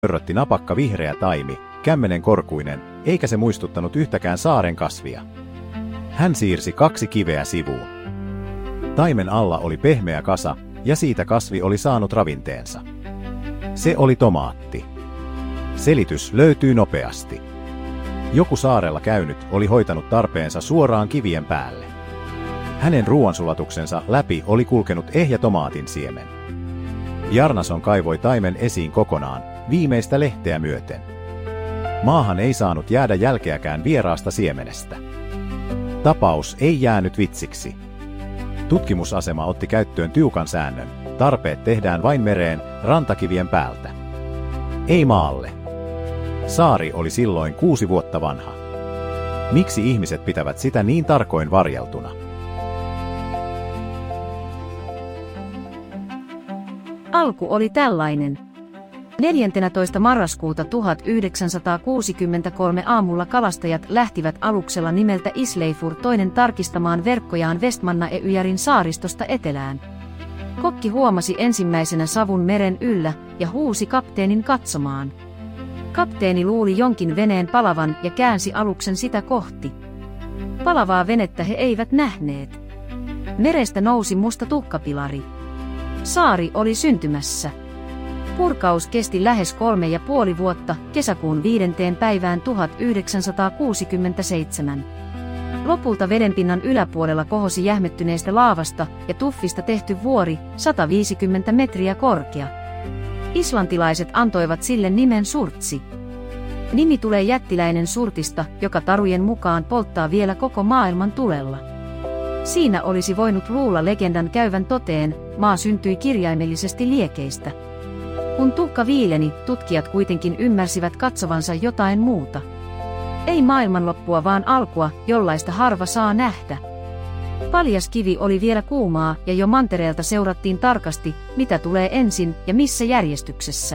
Törrötti napakka vihreä taimi, kämmenen korkuinen, eikä se muistuttanut yhtäkään saaren kasvia. Hän siirsi 2 kiveä sivuun. Taimen alla oli pehmeä kasa, ja siitä kasvi oli saanut ravinteensa. Se oli tomaatti. Selitys löytyy nopeasti. Joku saarella käynyt oli hoitanut tarpeensa suoraan kivien päälle. Hänen ruoansulatuksensa läpi oli kulkenut ehjä tomaatin siemen. Bjarnason kaivoi taimen esiin kokonaan, viimeistä lehteä myöten. Maahan ei saanut jäädä jälkeäkään vieraasta siemenestä. Tapaus ei jäänyt vitsiksi. Tutkimusasema otti käyttöön tiukan säännön. Tarpeet tehdään vain mereen, rantakivien päältä. Ei maalle. Saari oli silloin 6 vuotta vanha. Miksi ihmiset pitävät sitä niin tarkoin varjeltuna? Alku oli tällainen. 14. marraskuuta 1963 aamulla kalastajat lähtivät aluksella nimeltä Isleifur toinen tarkistamaan verkkojaan Vestmannaeyjarin saaristosta etelään. Kokki huomasi ensimmäisenä savun meren yllä ja huusi kapteenin katsomaan. Kapteeni luuli jonkin veneen palavan ja käänsi aluksen sitä kohti. Palavaa venettä he eivät nähneet. Merestä nousi musta tuhkapilari. Saari oli syntymässä. Purkaus kesti lähes 3,5 vuotta, kesäkuun 5. päivään 1967. Lopulta vedenpinnan yläpuolella kohosi jähmettyneestä laavasta ja tuffista tehty vuori, 150 metriä korkea. Islantilaiset antoivat sille nimen Surtsi. Nimi tulee jättiläinen surtista, joka tarujen mukaan polttaa vielä koko maailman tulella. Siinä olisi voinut luulla legendan käyvän toteen, maa syntyi kirjaimellisesti liekeistä. Kun tuhka viileni, tutkijat kuitenkin ymmärsivät katsovansa jotain muuta. Ei maailmanloppua, vaan alkua, jollaista harva saa nähdä. Paljas kivi oli vielä kuumaa ja jo mantereelta seurattiin tarkasti, mitä tulee ensin ja missä järjestyksessä.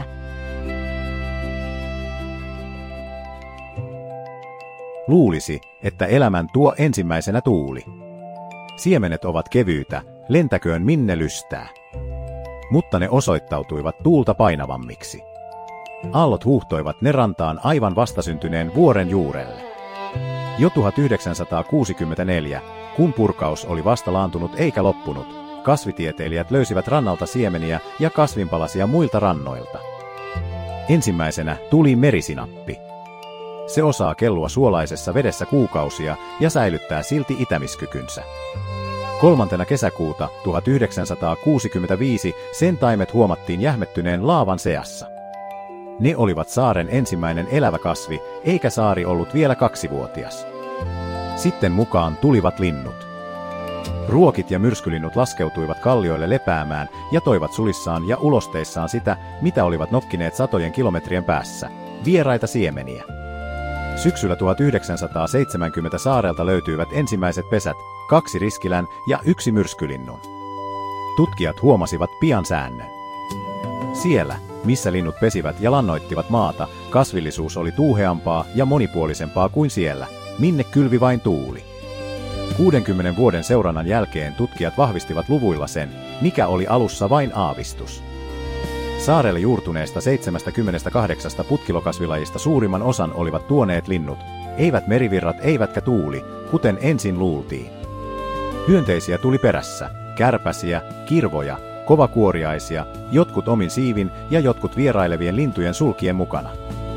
Luulisi, että elämän tuo ensimmäisenä tuuli. Siemenet ovat kevyitä, lentäköön minne lystää. Mutta ne osoittautuivat tuulta painavammiksi. Aallot huuhtoivat ne rantaan aivan vastasyntyneen vuoren juurelle. Jo 1964, kun purkaus oli vasta laantunut eikä loppunut, kasvitieteilijät löysivät rannalta siemeniä ja kasvinpalasia muilta rannoilta. Ensimmäisenä tuli merisinappi. Se osaa kellua suolaisessa vedessä kuukausia ja säilyttää silti itämiskykynsä. 3. kesäkuuta 1965 sen taimet huomattiin jähmettyneen laavan seassa. Ne olivat saaren ensimmäinen elävä kasvi, eikä saari ollut vielä 2-vuotias. Sitten mukaan tulivat linnut. Ruokit ja myrskylinnut laskeutuivat kallioille lepäämään ja toivat sulissaan ja ulosteissaan sitä, mitä olivat nokkineet satojen kilometrien päässä, vieraita siemeniä. Syksyllä 1970 saarelta löytyivät ensimmäiset pesät, 2 riskilän ja 1 myrskylinnun. Tutkijat huomasivat pian säännön. Siellä, missä linnut pesivät ja lannoittivat maata, kasvillisuus oli tuuheampaa ja monipuolisempaa kuin siellä, minne kylvi vain tuuli. 60 vuoden seurannan jälkeen tutkijat vahvistivat luvuilla sen, mikä oli alussa vain aavistus. Saarelle juurtuneesta 78 putkilokasvilajista suurimman osan olivat tuoneet linnut, eivät merivirrat eivätkä tuuli, kuten ensin luultiin. Hyönteisiä tuli perässä, kärpäsiä, kirvoja, kovakuoriaisia, jotkut omin siivin ja jotkut vierailevien lintujen sulkien mukana.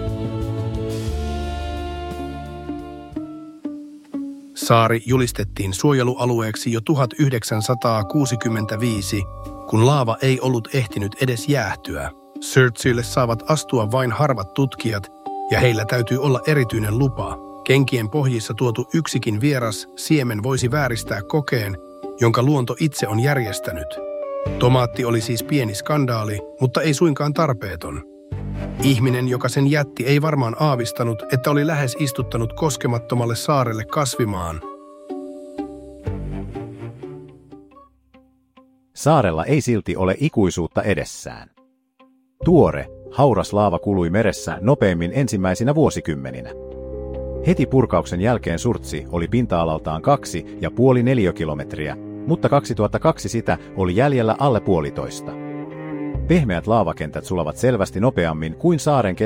Saari julistettiin suojelualueeksi jo 1965, kun laava ei ollut ehtinyt edes jäähtyä. Surtsille saavat astua vain harvat tutkijat, ja heillä täytyy olla erityinen lupa. Kenkien pohjissa tuotu yksikin vieras siemen voisi vääristää kokeen, jonka luonto itse on järjestänyt. Tomaatti oli siis pieni skandaali, mutta ei suinkaan tarpeeton. Ihminen, joka sen jätti, ei varmaan aavistanut, että oli lähes istuttanut koskemattomalle saarelle kasvimaan. Saarella ei silti ole ikuisuutta edessään. Tuore, hauras laava kului meressä nopeimmin ensimmäisinä vuosikymmeninä. Heti purkauksen jälkeen Surtsi oli pinta-alaltaan 2,5 neliökilometriä, mutta 2002 sitä oli jäljellä alle 1,5. Pehmeät laavakentät sulavat selvästi nopeammin kuin saaren